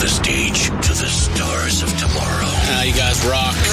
the stage to the stars of tomorrow. You guys rock.